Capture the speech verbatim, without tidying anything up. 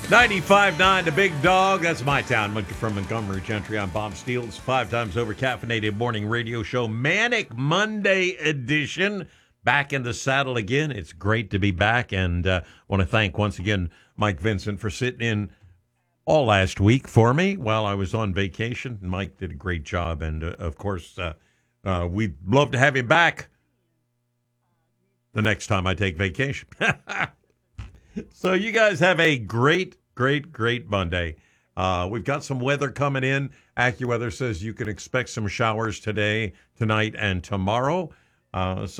ninety-five point nine, the big dog. That's my town. Monkey from Montgomery Gentry. I'm Bob Steele's five times over caffeinated morning radio show, Manic Monday edition. Back in the saddle again. It's great to be back, and uh, want to thank once again Mike Vincent for sitting in all last week for me while I was on vacation. Mike did a great job, and uh, of course, uh, uh, we'd love to have him back the next time I take vacation. So you guys have a great, great, great Monday. Uh, we've got some weather coming in. AccuWeather says you can expect some showers today, tonight, and tomorrow. Uh, so